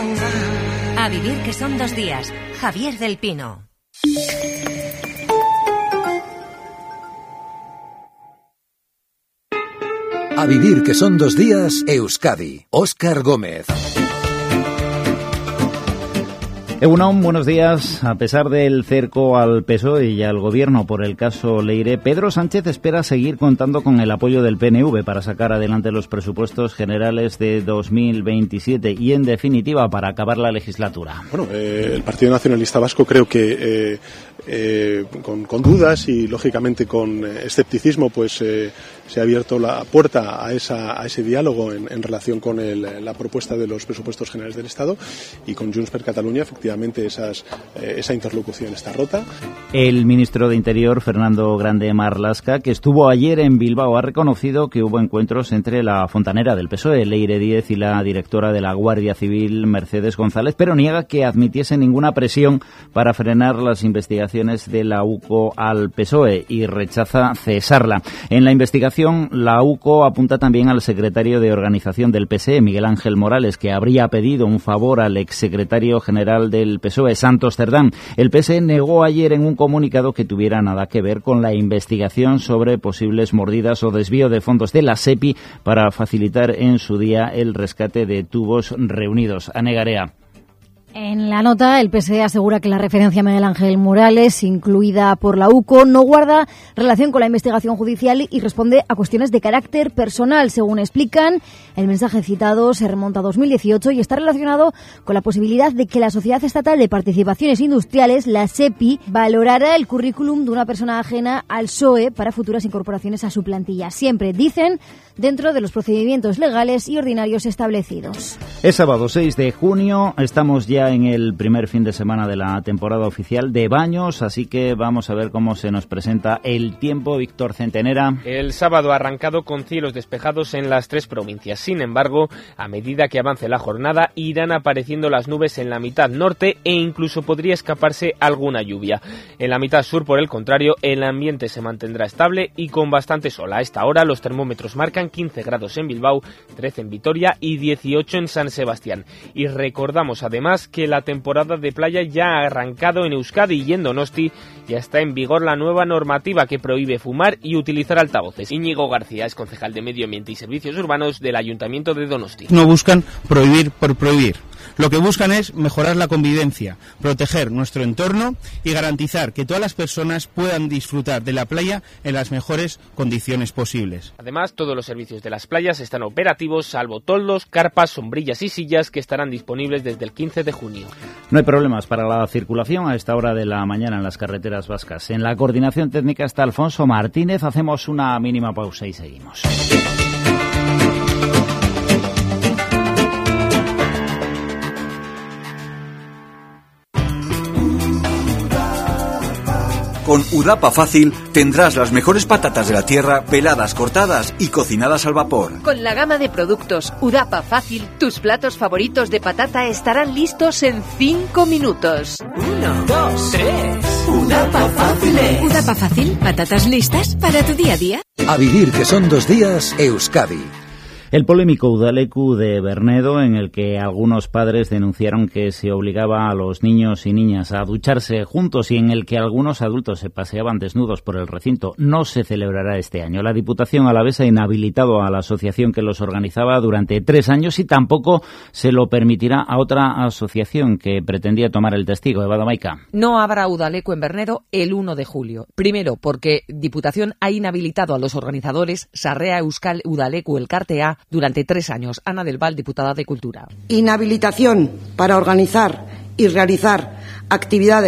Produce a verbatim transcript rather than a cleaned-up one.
A vivir que son dos días. Javier del Pino. A vivir que son dos días, Euskadi. Óscar Gómez. Egunon, buenos días. A pesar del cerco al P S O E y al Gobierno por el caso Leire, Pedro Sánchez espera seguir contando con el apoyo del P N V para sacar adelante los presupuestos generales de dos mil veintisiete y, en definitiva, para acabar la legislatura. Bueno, eh, el Partido Nacionalista Vasco creo que eh, eh, con, con dudas y, lógicamente, con escepticismo, pues eh, se ha abierto la puerta a, esa, a ese diálogo en, en relación con el, la propuesta de los presupuestos generales del Estado, y con Junts per Catalunya, efectivamente, esas, eh, esa interlocución está rota. El ministro de Interior, Fernando Grande Marlaska, que estuvo ayer en Bilbao, ha reconocido que hubo encuentros entre la fontanera del P S O E, Leire Díez, y la directora de la Guardia Civil, Mercedes González, pero niega que admitiese ninguna presión para frenar las investigaciones de la U C O al P S O E y rechaza cesarla. En la investigación, la U C O apunta también al secretario de organización del P S E, Miguel Ángel Morales, que habría pedido un favor al exsecretario general del P S O E, Santos Cerdán. El P S E negó ayer en un comunicado que tuviera nada que ver con la investigación sobre posibles mordidas o desvío de fondos de la SEPI para facilitar en su día el rescate de tubos reunidos. Anegarea. En la nota, el P S E asegura que la referencia a Miguel Ángel Morales, incluida por la U C O, no guarda relación con la investigación judicial y responde a cuestiones de carácter personal. Según explican, el mensaje citado se remonta a dos mil dieciocho y está relacionado con la posibilidad de que la Sociedad Estatal de Participaciones Industriales, la SEPI, valorara el currículum de una persona ajena al P S O E para futuras incorporaciones a su plantilla. Siempre, dicen, dentro de los procedimientos legales y ordinarios establecidos. Es sábado seis de junio, estamos ya en el primer fin de semana de la temporada oficial de baños, así que vamos a ver cómo se nos presenta el tiempo. Víctor Centenera. El sábado ha arrancado con cielos despejados en las tres provincias. Sin embargo, a medida que avance la jornada, irán apareciendo las nubes en la mitad norte e incluso podría escaparse alguna lluvia. En la mitad sur, por el contrario, el ambiente se mantendrá estable y con bastante sol. A esta hora los termómetros marcan quince grados en Bilbao, trece en Vitoria y dieciocho en San Sebastián. Y recordamos además que la temporada de playa ya ha arrancado en Euskadi y en Donosti ya está en vigor la nueva normativa que prohíbe fumar y utilizar altavoces. Íñigo García es concejal de Medio Ambiente y Servicios Urbanos del Ayuntamiento de Donosti. No buscan prohibir por prohibir. Lo que buscan es mejorar la convivencia, proteger nuestro entorno y garantizar que todas las personas puedan disfrutar de la playa en las mejores condiciones posibles. Además, todos los servicios de las playas están operativos, salvo toldos, carpas, sombrillas y sillas, que estarán disponibles desde el quince de junio. No hay problemas para la circulación a esta hora de la mañana en las carreteras vascas. En la coordinación técnica está Alfonso Martínez. Hacemos una mínima pausa y seguimos. Con Udapa Fácil tendrás las mejores patatas de la tierra, peladas, cortadas y cocinadas al vapor. Con la gama de productos Udapa Fácil, tus platos favoritos de patata estarán listos en cinco minutos. Uno, dos, tres. Udapa Fácil. Udapa Fácil, patatas listas para tu día a día. A vivir que son dos días, Euskadi. El polémico Udaleku de Bernedo, en el que algunos padres denunciaron que se obligaba a los niños y niñas a ducharse juntos y en el que algunos adultos se paseaban desnudos por el recinto, no se celebrará este año. La Diputación alavesa ha inhabilitado a la asociación que los organizaba durante tres años y tampoco se lo permitirá a otra asociación que pretendía tomar el testigo. Eva Domaica. No habrá Udaleku en Bernedo el uno de julio. Primero, porque Diputación ha inhabilitado a los organizadores Sarrea Euskal Udaleku Elkartea durante tres años. Ana del Val, diputada de Cultura. Inhabilitación para organizar y realizar actividades